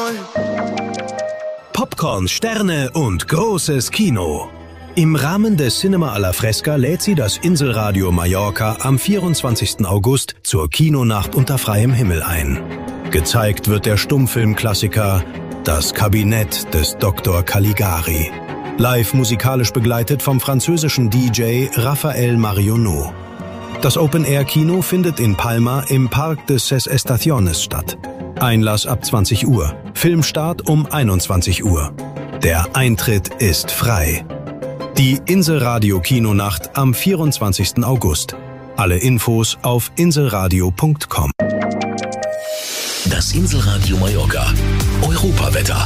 Popcorn, Sterne und großes Kino. Im Rahmen des Cinema alla Fresca lädt sie das Inselradio Mallorca am 24. August zur Kinonacht unter freiem Himmel ein. Gezeigt wird der Stummfilmklassiker Das Kabinett des Dr. Caligari. Live musikalisch begleitet vom französischen DJ Raphael Marionneau. Das Open-Air-Kino findet in Palma im Parque de Ses Estaciones statt. Einlass ab 20 Uhr. Filmstart um 21 Uhr. Der Eintritt ist frei. Die Inselradio-Kinonacht am 24. August. Alle Infos auf inselradio.com. Das Inselradio Mallorca. Europawetter.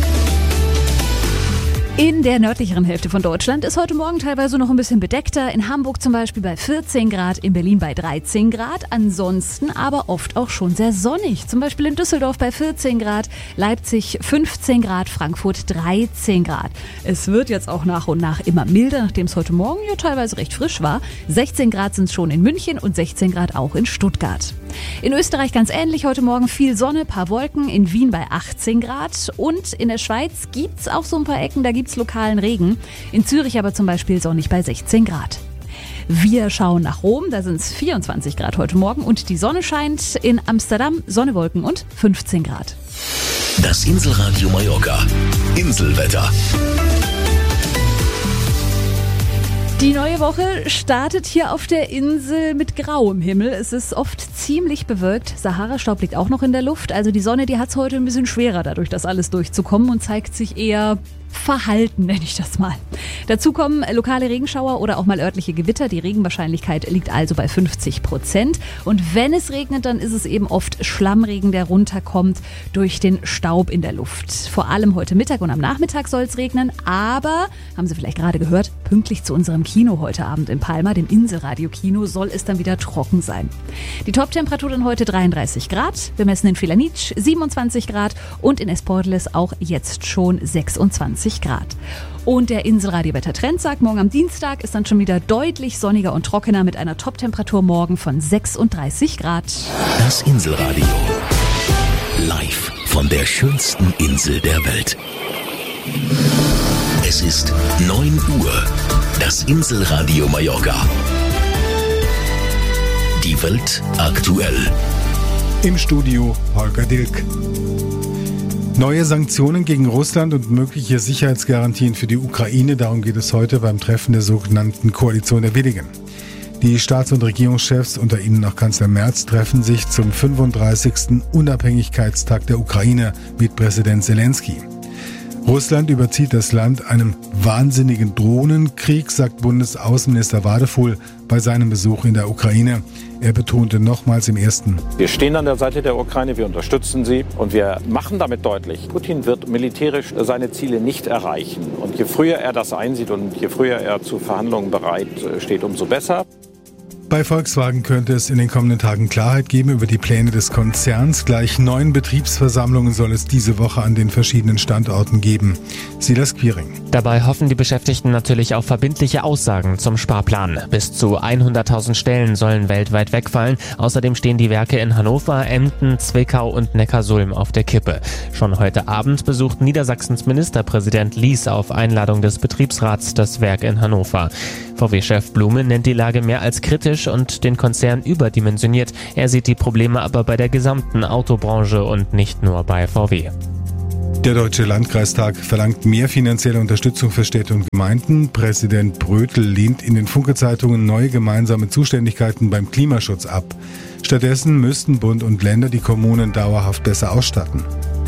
In der nördlicheren Hälfte von Deutschland ist heute Morgen teilweise noch ein bisschen bedeckter. In Hamburg zum Beispiel bei 14 Grad, in Berlin bei 13 Grad. Ansonsten aber oft auch schon sehr sonnig. Zum Beispiel in Düsseldorf bei 14 Grad, Leipzig 15 Grad, Frankfurt 13 Grad. Es wird jetzt auch nach und nach immer milder, nachdem es heute Morgen ja teilweise recht frisch war. 16 Grad sind es schon in München und 16 Grad auch in Stuttgart. In Österreich ganz ähnlich, heute Morgen viel Sonne, paar Wolken, in Wien bei 18 Grad. Und in der Schweiz gibt's auch so ein paar Ecken, da gibt's lokalen Regen. In Zürich aber zum Beispiel sonnig bei 16 Grad. Wir schauen nach Rom, da sind es 24 Grad heute Morgen und die Sonne scheint. In Amsterdam Sonne, Wolken und 15 Grad. Das Inselradio Mallorca. Inselwetter. Die neue Woche startet hier auf der Insel mit grauem Himmel. Es ist oft ziemlich bewölkt. Sahara-Staub liegt auch noch in der Luft. Also die Sonne, die hat es heute ein bisschen schwerer, dadurch das alles durchzukommen und zeigt sich eher verhalten, nenne ich das mal. Dazu kommen lokale Regenschauer oder auch mal örtliche Gewitter. Die Regenwahrscheinlichkeit liegt also bei 50%. Und wenn es regnet, dann ist es eben oft Schlammregen, der runterkommt durch den Staub in der Luft. Vor allem heute Mittag und am Nachmittag soll es regnen. Aber, haben Sie vielleicht gerade gehört, pünktlich zu unserem Kino heute Abend in Palma, dem Inselradio-Kino, soll es dann wieder trocken sein. Die Top-Temperatur dann heute 33 Grad. Wir messen in Felanitsch 27 Grad und in Esporles auch jetzt schon 26 Grad. Und der Inselradio-Wettertrend sagt, morgen am Dienstag ist dann schon wieder deutlich sonniger und trockener mit einer Top-Temperatur morgen von 36 Grad. Das Inselradio. Live von der schönsten Insel der Welt. Es ist 9 Uhr. Das Inselradio Mallorca. Die Welt aktuell. Im Studio Holger Dilk. Neue Sanktionen gegen Russland und mögliche Sicherheitsgarantien für die Ukraine, darum geht es heute beim Treffen der sogenannten Koalition der Willigen. Die Staats- und Regierungschefs, unter ihnen auch Kanzler Merz, treffen sich zum 35. Unabhängigkeitstag der Ukraine mit Präsident Zelensky. Russland überzieht das Land einem wahnsinnigen Drohnenkrieg, sagt Bundesaußenminister Wadefuhl bei seinem Besuch in der Ukraine. Er betonte nochmals im ersten: Wir stehen an der Seite der Ukraine, wir unterstützen sie und wir machen damit deutlich, Putin wird militärisch seine Ziele nicht erreichen. Und je früher er das einsieht und je früher er zu Verhandlungen bereit steht, umso besser. Bei Volkswagen könnte es in den kommenden Tagen Klarheit geben über die Pläne des Konzerns. Gleich 9 Betriebsversammlungen soll es diese Woche an den verschiedenen Standorten geben. Silas Quiring. Dabei hoffen die Beschäftigten natürlich auf verbindliche Aussagen zum Sparplan. Bis zu 100.000 Stellen sollen weltweit wegfallen. Außerdem stehen die Werke in Hannover, Emden, Zwickau und Neckarsulm auf der Kippe. Schon heute Abend besucht Niedersachsens Ministerpräsident Lies auf Einladung des Betriebsrats das Werk in Hannover. VW-Chef Blume nennt die Lage mehr als kritisch und den Konzern überdimensioniert. Er sieht die Probleme aber bei der gesamten Autobranche und nicht nur bei VW. Der Deutsche Landkreistag verlangt mehr finanzielle Unterstützung für Städte und Gemeinden. Präsident Brötel lehnt in den Funke-Zeitungen neue gemeinsame Zuständigkeiten beim Klimaschutz ab. Stattdessen müssten Bund und Länder die Kommunen dauerhaft besser ausstatten.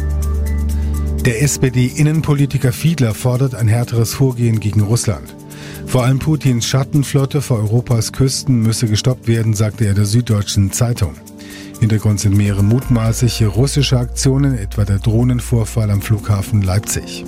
Der SPD-Innenpolitiker Fiedler fordert ein härteres Vorgehen gegen Russland. Vor allem Putins Schattenflotte vor Europas Küsten müsse gestoppt werden, sagte er der Süddeutschen Zeitung. Hintergrund sind mehrere mutmaßliche russische Aktionen, etwa der Drohnenvorfall am Flughafen Leipzig.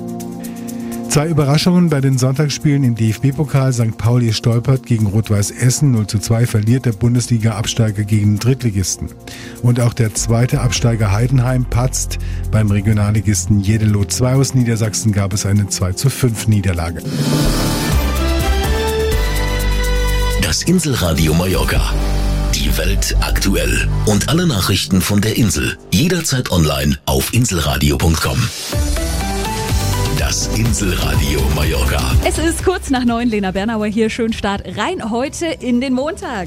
2 Überraschungen bei den Sonntagsspielen im DFB-Pokal. St. Pauli stolpert gegen Rot-Weiß Essen. 0:2 verliert der Bundesliga-Absteiger gegen den Drittligisten. Und auch der zweite Absteiger Heidenheim patzt. Beim Regionalligisten Jeddelo 2 aus Niedersachsen gab es eine 2:5 Niederlage. Das Inselradio Mallorca. Die Welt aktuell. Und alle Nachrichten von der Insel. Jederzeit online auf inselradio.com. Das Inselradio Mallorca. Es ist kurz nach 9, Lena Bernauer hier. Schönen Start rein heute in den Montag.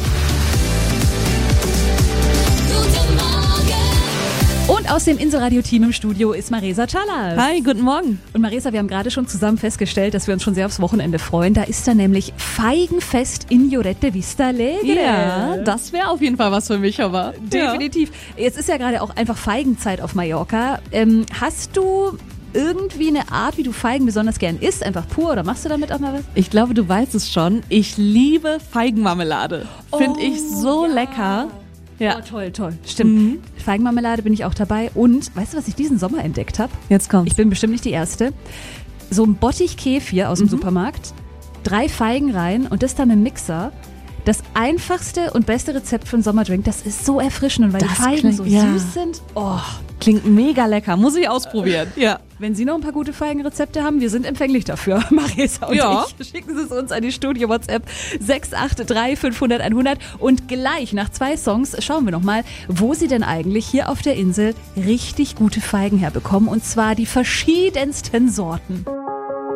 Und aus dem Inselradio-Team im Studio ist Maresa Çalar. Hi, guten Morgen. Und Maresa, wir haben gerade schon zusammen festgestellt, dass wir uns schon sehr aufs Wochenende freuen. Da ist da nämlich Feigenfest in Lloret de Vista Alegre. Ja, das wäre auf jeden Fall was für mich, aber Definitiv. Jetzt ist ja gerade auch einfach Feigenzeit auf Mallorca. Hast du irgendwie eine Art, wie du Feigen besonders gern isst? Einfach pur oder machst du damit auch mal was? Ich glaube, du weißt es schon. Ich liebe Feigenmarmelade. Finde ich so lecker. Ja. Oh, toll. Stimmt. Feigenmarmelade bin ich auch dabei. Und weißt du, was ich diesen Sommer entdeckt habe? Jetzt kommt's. Ich bin bestimmt nicht die Erste. So ein Bottich Kefir aus dem Supermarkt, 3 Feigen rein und das dann im Mixer. Das einfachste und beste Rezept für einen Sommerdrink. Das ist so erfrischend. Und weil die Feigen so süß sind. Oh, klingt mega lecker. Muss ich ausprobieren. Ja. Wenn Sie noch ein paar gute Feigenrezepte haben, wir sind empfänglich dafür. Maresa und ich. Schicken Sie es uns an die Studio-WhatsApp 683 500 100. Und gleich nach 2 Songs schauen wir nochmal, wo Sie denn eigentlich hier auf der Insel richtig gute Feigen herbekommen. Und zwar die verschiedensten Sorten.